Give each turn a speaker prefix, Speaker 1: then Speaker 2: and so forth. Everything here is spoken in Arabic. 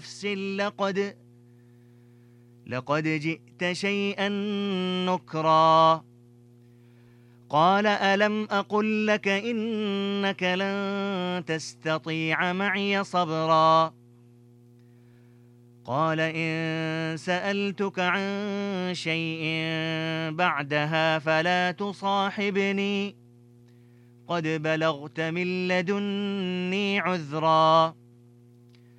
Speaker 1: نفس لقد جئت شيئا نكرا. قال ألم أقل لك إنك لن تستطيع معي صبرا. قال إن سألتك عن شيء بعدها فلا تصاحبني قد بلغت من لدني عذرا.